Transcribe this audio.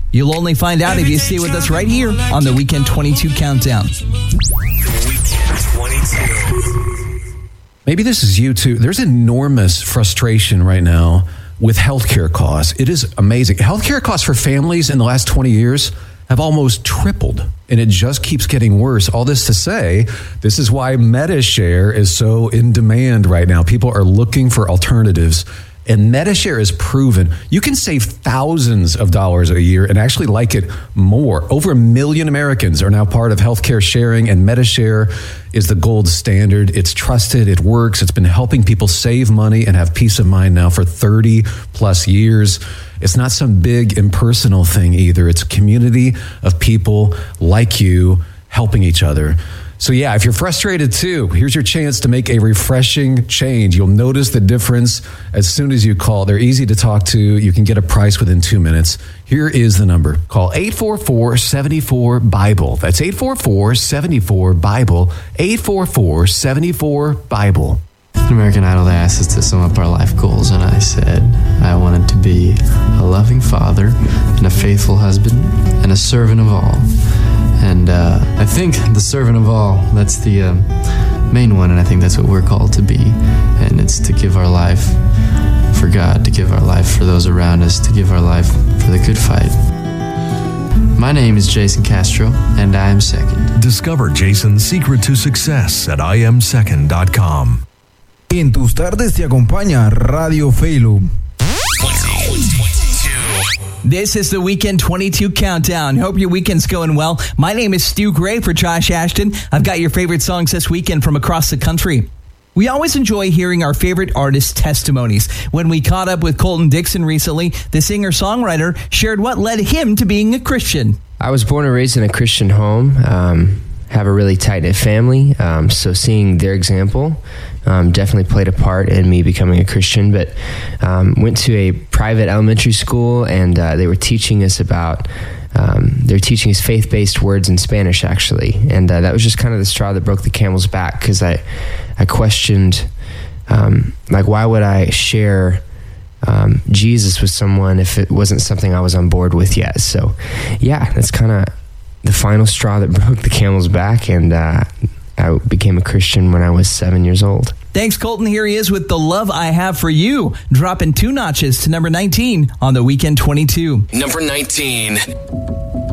You'll only find out if you stay with us right here on the Weekend 22 Countdown. Weekend 22. Maybe this is you too. There's enormous frustration right now with healthcare costs. It is amazing. Healthcare costs for families in the last 20 years have almost tripled, and it just keeps getting worse. All this to say, this is why MediShare is so in demand right now. People are looking for alternatives, and MediShare is proven you can save thousands of dollars a year and actually like it more. Over 1 million Americans are now part of healthcare sharing, and MediShare is the gold standard. It's trusted, it works, it's been helping people save money and have peace of mind now for 30 plus years. It's not some big impersonal thing either. It's a community of people like you helping each other. So yeah, if you're frustrated too, here's your chance to make a refreshing change. You'll notice the difference as soon as you call. They're easy to talk to. You can get a price within 2 minutes. Here is the number. Call 844-74-BIBLE. That's 844-74-BIBLE. 844-74-BIBLE. American Idol, they asked us to sum up our life goals, and I said I wanted to be a loving father and a faithful husband and a servant of all. And I think the servant of all, that's the main one, and I think that's what we're called to be. And it's to give our life for God, to give our life for those around us, to give our life for the good fight. My name is Jason Castro, and I am second. Discover Jason's secret to success at IamSecond.com. En tus tardes te acompaña Radio Felo. This is the Weekend 22 Countdown. Hope your weekend's going well. My name is Stu Gray for Josh Ashton. I've got your favorite songs this weekend from across the country. We always enjoy hearing our favorite artists' testimonies. When we caught up with Colton Dixon recently, the singer-songwriter shared what led him to being a Christian. I was born and raised in a Christian home, have a really tight-knit family, so seeing their example definitely played a part in me becoming a Christian. But went to a private elementary school, and they were teaching us about they're teaching us faith-based words in Spanish, actually, and that was just kind of the straw that broke the camel's back, because I questioned why would I share Jesus with someone if it wasn't something I was on board with yet. So yeah, that's kind of the final straw that broke the camel's back, and I became a Christian when I was 7 years old. Thanks, Colton. Here he is with The Love I Have for You, dropping 2 notches to number 19 on the Weekend 22. Number 19.